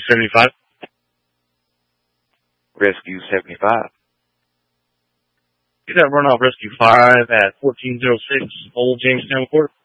75. Rescue 75. Get that runoff Rescue 5 at 1406 Old Jamestown Court.